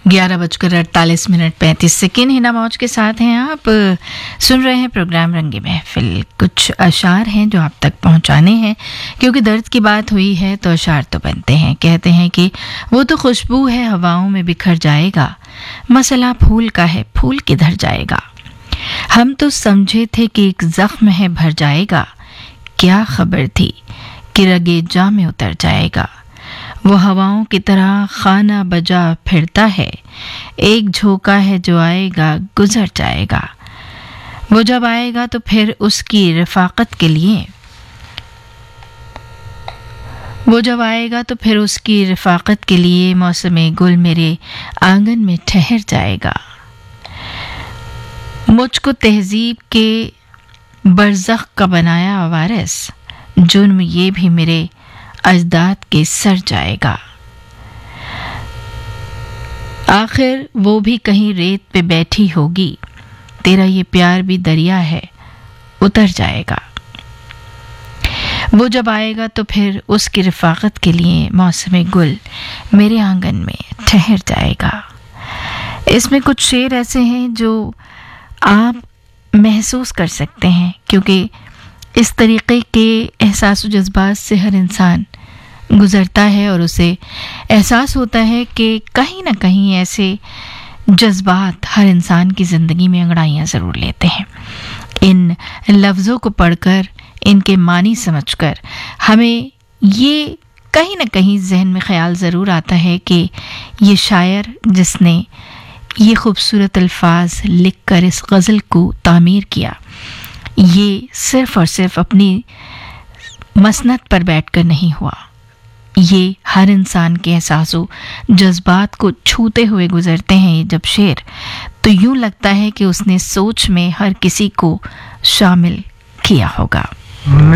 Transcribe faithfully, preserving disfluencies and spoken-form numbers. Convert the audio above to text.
ग्यारह बजकर अड़तालीस मिनट पैंतीस सेकेंड हिना मौज के साथ हैं आप। सुन रहे हैं प्रोग्राम रंगे महफिल। कुछ अशार हैं जो आप तक पहुंचाने हैं, क्योंकि दर्द की बात हुई है तो अशार तो बनते हैं। कहते हैं कि वो तो खुशबू है हवाओं में बिखर जाएगा, मसला फूल का है फूल किधर जाएगा। हम तो समझे थे कि एक जख्म है भर जाएगा, क्या खबर थी कि रगे जा में उतर जाएगा। वो हवाओं की तरह खाना बजा फिरता है, एक झोंका है जो आएगा गुजर जाएगा। वो जब आएगा तो फिर उसकी रफाकत के लिए वो जब आएगा तो फिर उसकी रफाकत के लिए मौसमे गुल मेरे आंगन में ठहर जाएगा। मुझको तहजीब के बरज़ख का बनाया वारिस, जुर्म ये भी मेरे अजदाद के सर जाएगा। आखिर वो भी कहीं रेत पे बैठी होगी, तेरा ये प्यार भी दरिया है उतर जाएगा। वो जब आएगा तो फिर उसकी रफाकत के लिए मौसम गुल मेरे आंगन में ठहर जाएगा। इसमें कुछ शेर ऐसे हैं जो आप महसूस कर सकते हैं, क्योंकि इस तरीके के एहसास व जज्बात से हर इंसान गुज़रता है और उसे एहसास होता है कि कहीं ना कहीं ऐसे जज्बात हर इंसान की ज़िंदगी में अंगड़ाइयाँ ज़रूर लेते हैं। इन लफ्ज़ों को पढ़कर, इनके मानी समझकर हमें ये कहीं ना कहीं जहन में ख्याल ज़रूर आता है कि ये शायर जिसने ये खूबसूरत अल्फाज लिखकर इस गज़ल को तामीर किया, ये सिर्फ़ और सिर्फ अपनी मसनद पर बैठकर नहीं हुआ। ये हर इंसान के एहसासों जज्बात को छूते हुए गुजरते हैं जब शेर, तो यूं लगता है कि उसने सोच में हर किसी को शामिल किया होगा।